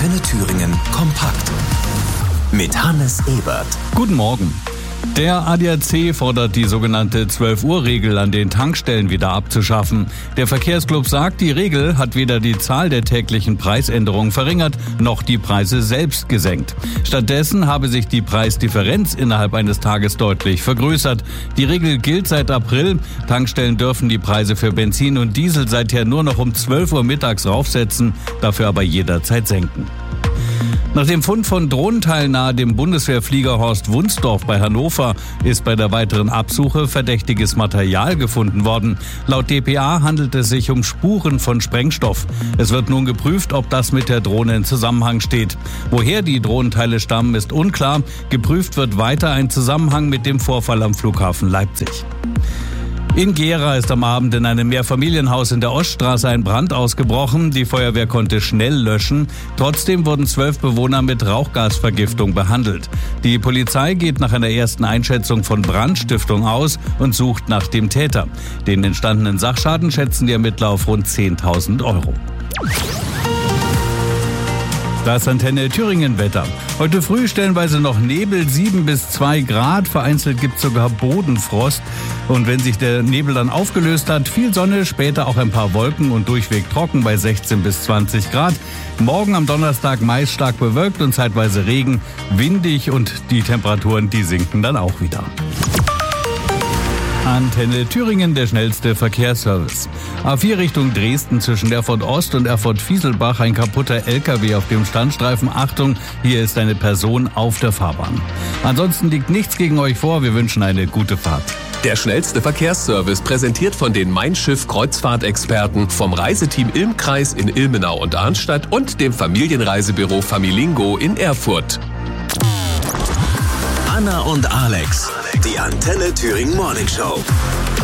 Antenne Thüringen kompakt. Mit Hannes Ebert. Guten Morgen. Der ADAC fordert die sogenannte 12-Uhr-Regel an den Tankstellen wieder abzuschaffen. Der Verkehrsclub sagt, die Regel hat weder die Zahl der täglichen Preisänderungen verringert, noch die Preise selbst gesenkt. Stattdessen habe sich die Preisdifferenz innerhalb eines Tages deutlich vergrößert. Die Regel gilt seit April. Tankstellen dürfen die Preise für Benzin und Diesel seither nur noch um 12 Uhr mittags raufsetzen, dafür aber jederzeit senken. Nach dem Fund von Drohnenteilen nahe dem Bundeswehrflieger Horst Wunsdorf bei Hannover ist bei der weiteren Absuche verdächtiges Material gefunden worden. Laut dpa handelt es sich um Spuren von Sprengstoff. Es wird nun geprüft, ob das mit der Drohne in Zusammenhang steht. Woher die Drohnenteile stammen, ist unklar. Geprüft wird weiter ein Zusammenhang mit dem Vorfall am Flughafen Leipzig. In Gera ist am Abend in einem Mehrfamilienhaus in der Oststraße ein Brand ausgebrochen. Die Feuerwehr konnte schnell löschen. Trotzdem wurden 12 Bewohner mit Rauchgasvergiftung behandelt. Die Polizei geht nach einer ersten Einschätzung von Brandstiftung aus und sucht nach dem Täter. Den entstandenen Sachschaden schätzen die Ermittler auf rund 10.000 Euro. Das Antenne Thüringen Wetter. Heute früh stellenweise noch Nebel, 7 bis 2 Grad. Vereinzelt gibt es sogar Bodenfrost. Und wenn sich der Nebel dann aufgelöst hat, viel Sonne, später auch ein paar Wolken und durchweg trocken bei 16 bis 20 Grad. Morgen am Donnerstag meist stark bewölkt und zeitweise Regen, windig und die Temperaturen, die sinken dann auch wieder. Antenne Thüringen, der schnellste Verkehrsservice. A4 Richtung Dresden zwischen Erfurt Ost und Erfurt Fieselbach ein kaputter LKW auf dem Standstreifen. Achtung, hier ist eine Person auf der Fahrbahn. Ansonsten liegt nichts gegen euch vor. Wir wünschen eine gute Fahrt. Der schnellste Verkehrsservice präsentiert von den Mein Schiff Kreuzfahrtexperten vom Reiseteam Ilmkreis in Ilmenau und Arnstadt und dem Familienreisebüro Familingo in Erfurt. Anna und Alex, die Antenne Thüringen Morning Show.